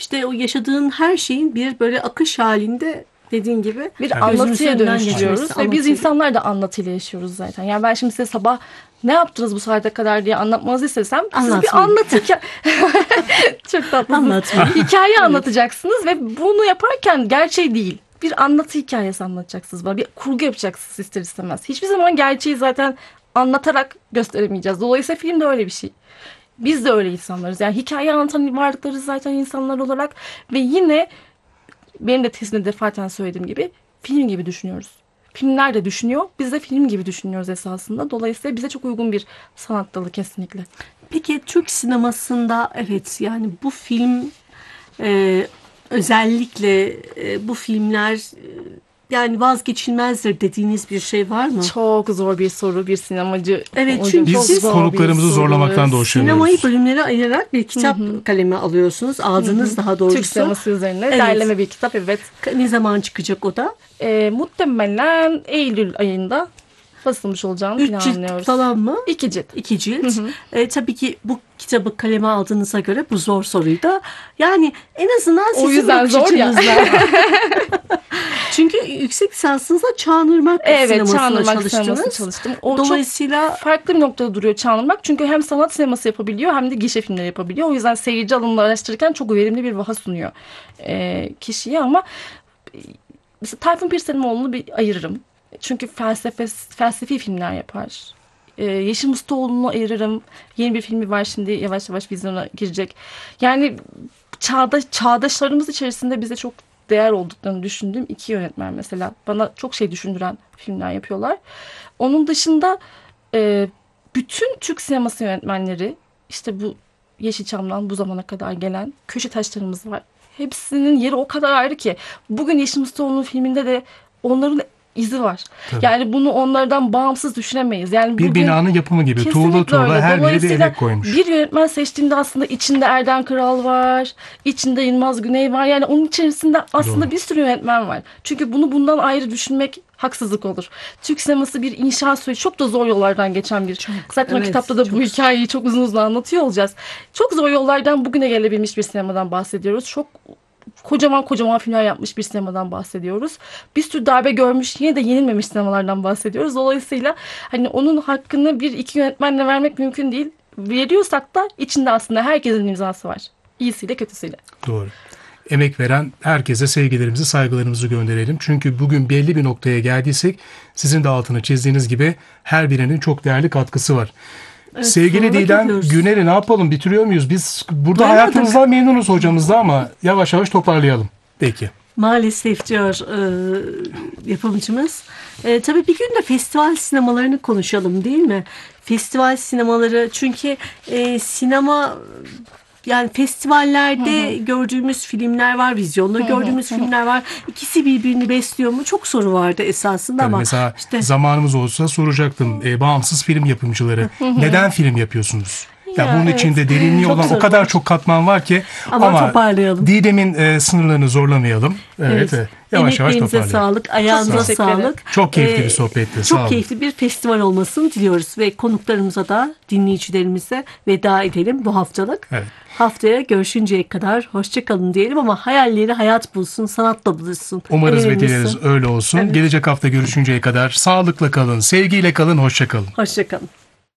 işte o yaşadığın her şeyin bir böyle akış halinde, dediğin gibi bir anlatıya dönüştürüyoruz ve biz insanlar da anlatıyla yaşıyoruz zaten. Yani ben şimdi size sabah ne yaptınız bu saate kadar diye anlatmanızı istesem siz bir anlatırken çok tatlısınız. Hikaye anlatacaksınız ve bunu yaparken gerçeği değil, bir anlatı hikayesi anlatacaksınız. Bir kurgu yapacaksınız ister istemez. Hiçbir zaman gerçeği zaten anlatarak gösteremeyeceğiz. Dolayısıyla film de öyle bir şey. Biz de öyle insanlarız. Yani hikaye anlatan varlıklarız zaten insanlar olarak ve yine benim de tezimde defaten söylediğim gibi film gibi düşünüyoruz. Filmler de düşünüyor. Biz de film gibi düşünüyoruz esasında. Dolayısıyla bize çok uygun bir sanat dalı kesinlikle. Peki Türk sinemasında evet yani bu film özellikle bu filmler yani vazgeçilmezdir dediğiniz bir şey var mı? Çok zor bir soru bir sinemacı. Evet çünkü biz konuklarımızı zorlamaktan da hoşlanıyoruz. Sinemayı bölümlere ayırarak bir kitap kalemi alıyorsunuz. Aldınız daha doğrusu. Türk sineması üzerine derleme bir kitap evet. Ne zaman çıkacak o da? Muhtemelen Eylül ayında basılmış olacağını planlıyoruz. 3 cilt falan mı? 2 cilt. 2 cilt. Tabii ki bu kitabı kaleme aldığınıza göre bu zor soruyu da yani en azından sizin o yüzden zor ya. Çünkü yüksek lisansınızda Çağınırmak sinemasına çalıştım. Dolayısıyla çok farklı bir noktada duruyor Çağınırmak. Çünkü hem sanat sineması yapabiliyor hem de gişe filmleri yapabiliyor. O yüzden seyirci alımını araştırırken çok verimli bir vaha sunuyor kişiye ama mesela Tayfun Pirselimoğlu'nu bir ayırırım. Çünkü felsefi filmler yapar. Yeşim Ustaoğlu'nu ayırırım. Yeni bir filmi var şimdi yavaş yavaş vizyona girecek. Yani çağdaşlarımız içerisinde bize çok değer olduklarını düşündüğüm 2 yönetmen mesela. Bana çok şey düşündüren filmler yapıyorlar. Onun dışında bütün Türk sineması yönetmenleri işte bu Yeşilçam'dan bu zamana kadar gelen köşe taşlarımız var. Hepsinin yeri o kadar ayrı ki. Bugün Yeşim Ustaoğlu'nun filminde de onların izi var. Tabii. Yani bunu onlardan bağımsız düşünemeyiz. Yani bir binanın yapımı gibi tuğla her biri bir emek koymuş. Bir yönetmen seçtiğinde aslında içinde Erden Kıral var, içinde Yılmaz Güney var. Yani onun içerisinde aslında bir sürü yönetmen var. Çünkü bundan ayrı düşünmek haksızlık olur. Türk sineması bir inşa süreci, çok da zor yollardan geçen bir. Zaten o kitapta da bu hikayeyi çok uzun uzun anlatıyor olacağız. Çok zor yollardan bugüne gelebilmiş bir sinemadan bahsediyoruz. Çok kocaman filmler yapmış bir sinemadan bahsediyoruz. Bir sürü darbe görmüş, yine de yenilmemiş sinemalardan bahsediyoruz. Dolayısıyla hani onun hakkını bir iki yönetmenle vermek mümkün değil. Veriyorsak da içinde aslında herkesin imzası var. İyisiyle kötüsüyle. Doğru. Emek veren herkese sevgilerimizi, saygılarımızı gönderelim. Çünkü bugün belli bir noktaya geldiysek sizin de altını çizdiğiniz gibi her birinin çok değerli katkısı var. Evet, sevgili Didem Güner'i ne yapalım, bitiriyor muyuz? Biz burada hayatımızdan memnunuz hocamızda ama yavaş yavaş toparlayalım. Peki. Maalesef diyor yapımcımız. Tabii bir gün de festival sinemalarını konuşalım değil mi? Festival sinemaları çünkü sinema... Yani festivallerde gördüğümüz filmler var, vizyonda gördüğümüz filmler var. İkisi birbirini besliyor mu? Çok soru vardı esasında tabii ama. Mesela zamanımız olsa soracaktım. Bağımsız film yapımcıları neden film yapıyorsunuz? Ya bunun içinde derinliği olan o kadar çok katman var ki ama toparlayalım. Didem'in sınırlarını zorlamayalım. Evet. Yavaş yavaş toparlayalım. Sağlık, ayağınıza sağlık. Çok keyifli bir sohbetti. Çok keyifli bir festival olmasını diliyoruz ve konuklarımıza da dinleyicilerimize veda edelim bu haftalık. Evet. Haftaya görüşünceye kadar hoşça kalın diyelim ama hayalleri hayat bulsun, sanatla buluşsun. Umarız ve dileriz öyle olsun. Evet. Gelecek hafta görüşünceye kadar sağlıkla kalın, sevgiyle kalın, hoşça kalın. Hoşça kalın.